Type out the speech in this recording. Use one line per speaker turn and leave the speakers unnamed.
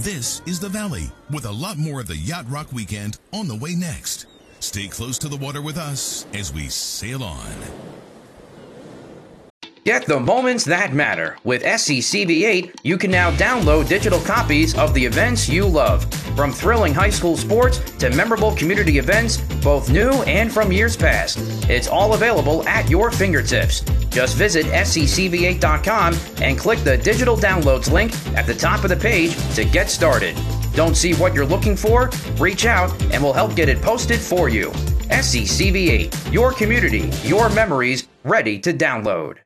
This is the Valley, with a lot more of the Yacht Rock weekend on the way next. Stay close to the water with us as we sail on.
Get the moments that matter. With SCCV8, you can now download digital copies of the events you love. From thrilling high school sports to memorable community events, both new and from years past. It's all available at your fingertips. Just visit SCCV8.com and click the digital downloads link at the top of the page to get started. Don't see what you're looking for? Reach out and we'll help get it posted for you. SCCV8, your community, your memories, ready to download.